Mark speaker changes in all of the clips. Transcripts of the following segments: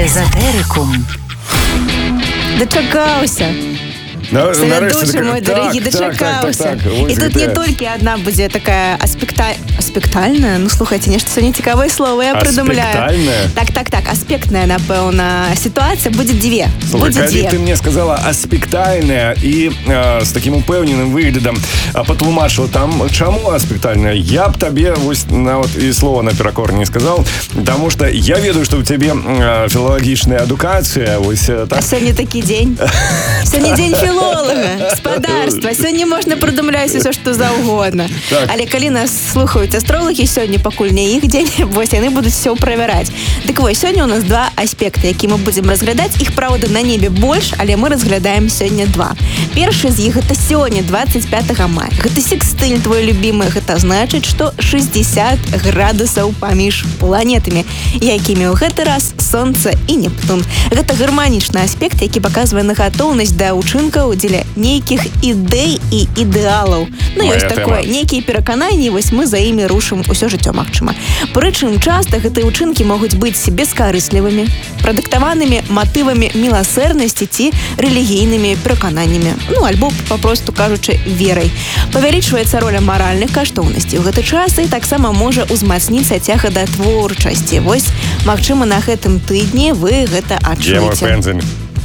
Speaker 1: Эзотерикум.
Speaker 2: Дочакаўся. Следующий мой дорогий, дочакаўся. И тут не только одна будет такая аспектальная. Ну, слухайте, нечто сегодня цікавое слово я придумляю. Так, аспектная, напевно, ситуация будет две.
Speaker 3: Слухай, коли ты мне сказала аспектальная и с таким упевненным выглядом потлумачила там, чему аспектальная, я б тебе вот и слова наперекор не сказал, потому что я ведаю, что у тебя филологичная эдукация.
Speaker 2: А сегодня такий день. Сегодня день филолога, господарства. Сьогодні можна придумляти все, що завгодно. Але коли нас слухають астрологи, сьогодні покуль не їх день, ось вони будуть все перевіряти. Так ось, сьогодні у нас два аспекти, які ми будемо розглядати. Їх, правда, на небі більше, але ми розглядаємо сьогодні два. Перший з їх – це сьогодні, 25 мая. Це секстиль твій любимий. Це значить, що 60 градусів поміж планетами, якими в цей раз Сонце і Нептун. Це гармонічний аспект, який показує на готовність до учинків дзеля нейкіх ідэй і ідэалаў. Ну, ёсць такое, нейкія перакананні, вось мы за імі рушым усё жыццё, магчыма. Прычым, часта гэтыя учынкі могуць быць бескарыслівымі, прадыктаванымі матывамі міласэрнасці ці рэлігійнымі перакананнямі. Ну, альбо, папросту кажучы, верай. Павялічваецца роля маральных каштоўнасцей. У гэты час і таксама можа ўзмацніцца цяга да творчасці. Вось, магчыма, на гэтым тыдні вы гэта адчуеце.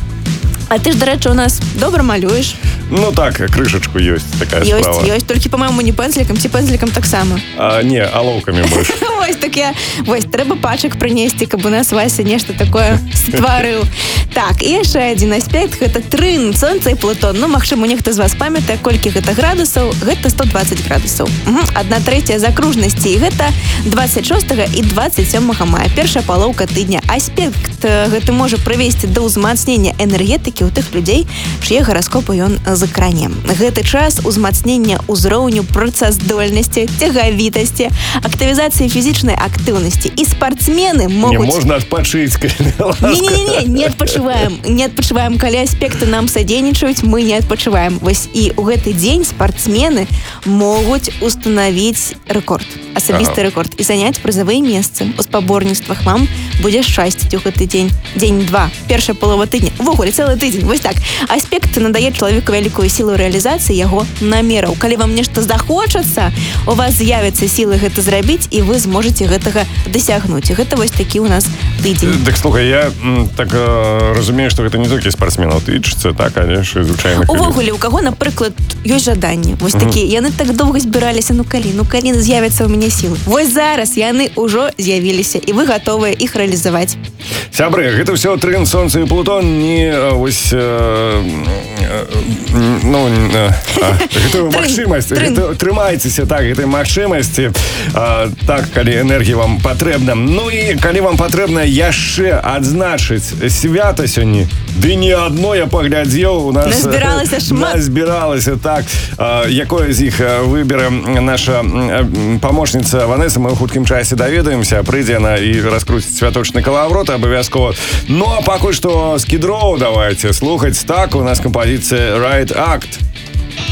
Speaker 2: А ты ж, до речі, у нас добре малюєш.
Speaker 3: Ну так, крышечку есть такая справа.
Speaker 2: Есть, только, по-моему, не пензликом, ці пензликом так само.
Speaker 3: Не, оловками больше.
Speaker 2: Ось так я, ось, треба пачек принести, каб у нас Вася нешта такое створив. Так, і ще один аспект, гэта трин, Сонце і Плутон. Ну, магчыма, нехто з вас памятае, колькі гэта градусаў, гэта 120 градусаў. 1/3 з акружнасці, і гэта 26 і 27 мая, першая палоўка тыдня. Аспект гэты можа прывесці да ўзмацнення энергетыкі ў тых людзей, чые гараскопы ён закране. Гэты час узмацнення ўзроўню працаздольнасці, цягавітасці, актывізацыі фізічнай актыўнасці. І спартсмены могуць...
Speaker 3: Не можна адпачыць, калі ласка.
Speaker 2: Не адпачываем. Не адпачываем, калі аспекты нам садзейнічаюць, мы не адпачываем. Вось і ў гэты дзень спартсмены могуць устанавіць рэкорд, асабісты рэкорд, і заняць прызавыя месцы. У спаборніцтвах вам будзе шчасціць у гэты дзень. Дзень 2, першая палова тыдня. Увогуле, цэлы тыдзень. Вось так. Аспект надае чалавеку вялікую сілу рэалізацыі яго намераў. Калі вам нешта захочацца, у вас з'явяцца сілы гэта зрабіць, і вы зможаце гэтага дасягнуць. І гэта вось такі у нас тыдзень.
Speaker 3: Так, слухай, я так разумею, што гэта не толькі спартсменаў тычыцца, так, але ж і звычайных.
Speaker 2: Увогуле, у каго, напрыклад, ёсць жаданні. Вось такія. Яны так доўга збіраліся, ну калі з'явяцца ў мяне сілы. Вось зараз яны ўжо з'явіліся, і вы гатовыя іх рэалізаваць.
Speaker 3: Сябры, гэта ўсё трын, Сонце і Плутон, не вось гэтую магчымасць. Трымайцеся, так, гэтай магчымасці. Так, калі энергія вам патрэбна. Ну і калі вам патрэбна яшчэ адзначыць свята сёння, ды не адно я паглядзеў, у нас
Speaker 2: назбіралася шмат.
Speaker 3: Назбіралася, так. Якое з іх выбере наша памочніца Ванеса, мы ў хуткім часе даведаемся, прыйдзе яна і раскруціць святочны калаврот абавязкова. Ну а пакуль што з кідроў давайте слухаць. Так, у нас композиция Right Act.